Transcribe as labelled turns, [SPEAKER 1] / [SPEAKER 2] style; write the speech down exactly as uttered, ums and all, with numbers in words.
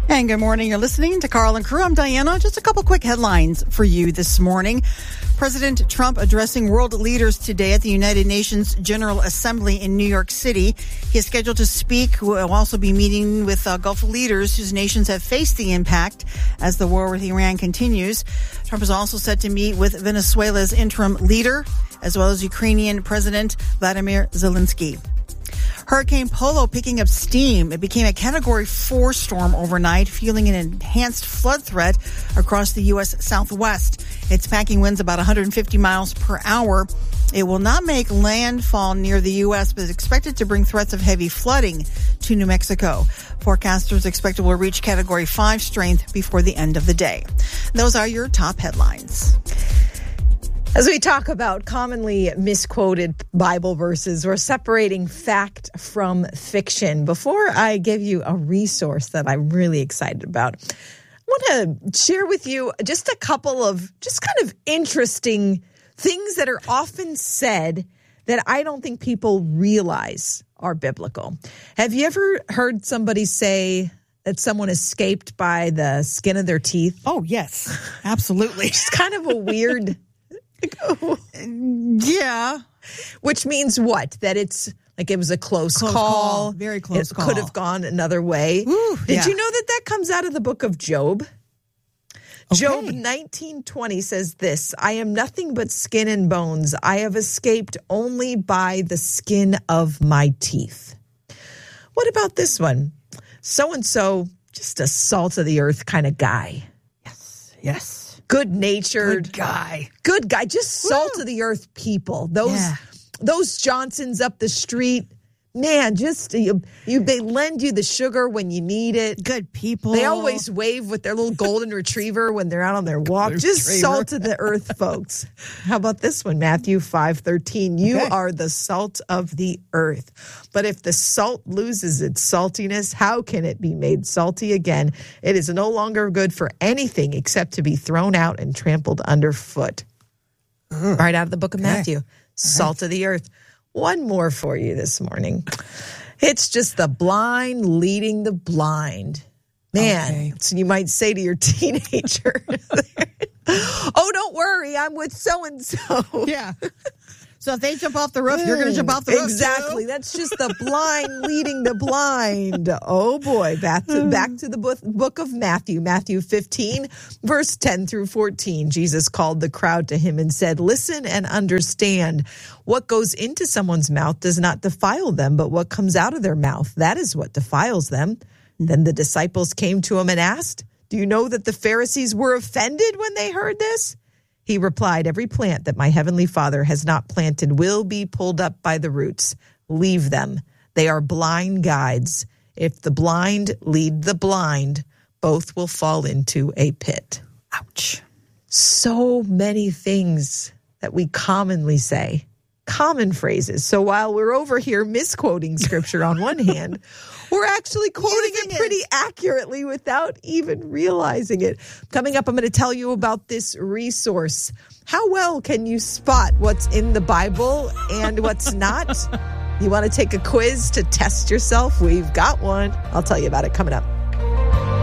[SPEAKER 1] And good morning. You're listening to Carl and Crew. I'm Diana. Just a couple quick headlines for you this morning. President Trump addressing world leaders today at the United Nations General Assembly in New York City. He is scheduled to speak. We'll also be meeting with uh, Gulf leaders whose nations have faced the impact as the war with Iran continues. Trump is also set to meet with Venezuela's interim leader, as well as Ukrainian President Vladimir Zelensky. Hurricane Polo picking up steam. It became a Category four storm overnight, fueling an enhanced flood threat across the U S Southwest. Its packing winds about one hundred fifty miles per hour. It will not make landfall near the U S, but is expected to bring threats of heavy flooding to New Mexico. Forecasters expect it will reach Category five strength before the end of the day. Those are your top headlines.
[SPEAKER 2] As we talk about commonly misquoted Bible verses, we're separating fact from fiction. Before I give you a resource that I'm really excited about, I want to share with you just a couple of just kind of interesting things that are often said that I don't think people realize are biblical. Have you ever heard somebody say that someone escaped by the skin of their teeth?
[SPEAKER 1] Oh, yes, absolutely.
[SPEAKER 2] It's kind of a weird...
[SPEAKER 1] Yeah.
[SPEAKER 2] Which means what? That it's like it was a close,
[SPEAKER 1] close
[SPEAKER 2] call.
[SPEAKER 1] call. Very close
[SPEAKER 2] it
[SPEAKER 1] call.
[SPEAKER 2] It could have gone another way.
[SPEAKER 1] Ooh,
[SPEAKER 2] Did
[SPEAKER 1] yeah.
[SPEAKER 2] you know that that comes out of the book of Job?
[SPEAKER 1] Okay.
[SPEAKER 2] Job nineteen twenty says this, I am nothing but skin and bones. I have escaped only by the skin of my teeth. What about this one? So-and-so, just a salt of the earth kind of guy.
[SPEAKER 1] Yes, yes.
[SPEAKER 2] Good-natured.
[SPEAKER 1] Good guy.
[SPEAKER 2] Good guy. Just salt
[SPEAKER 1] Woo.
[SPEAKER 2] of the earth people. Those
[SPEAKER 1] Yeah.
[SPEAKER 2] those Johnsons up the street, man, just you, you they lend you the sugar when you need it.
[SPEAKER 1] Good people.
[SPEAKER 2] They always wave with their little golden retriever when they're out on their walk. Just
[SPEAKER 1] Retriever.
[SPEAKER 2] salt of the earth, folks. How about this one? Matthew five thirteen. You
[SPEAKER 1] Okay.
[SPEAKER 2] are the salt of the earth. But if the salt loses its saltiness, how can it be made salty again? It is no longer good for anything except to be thrown out and trampled underfoot. Ugh. Right out of the book of
[SPEAKER 1] Okay.
[SPEAKER 2] Matthew. Salt right. of the earth. One more for you this morning. It's just the blind leading the blind. Man,
[SPEAKER 1] okay.
[SPEAKER 2] So you might say to your teenager, oh, don't worry, I'm with so-and-so.
[SPEAKER 1] Yeah. So if they jump off the roof, you're going to jump off the roof.
[SPEAKER 2] Exactly.
[SPEAKER 1] Too?
[SPEAKER 2] That's just the blind leading the blind. Oh, boy. Back to, back to the book, book of Matthew. Matthew fifteen, verse ten through fourteen. Jesus called the crowd to him and said, listen and understand. What goes into someone's mouth does not defile them, but what comes out of their mouth, that is what defiles them. Then the disciples came to him and asked, do you know that the Pharisees were offended when they heard this? He replied, every plant that my heavenly Father has not planted will be pulled up by the roots. Leave them. They are blind guides. If the blind lead the blind, both will fall into a pit.
[SPEAKER 1] Ouch.
[SPEAKER 2] So many things that we commonly say, common phrases. So while we're over here misquoting scripture on one hand, we're actually quoting it pretty it. accurately without even realizing it. Coming up, I'm going to tell you about this resource. How well can you spot what's in the Bible and what's not? You want to take a quiz to test yourself? We've got one. I'll tell you about it coming up.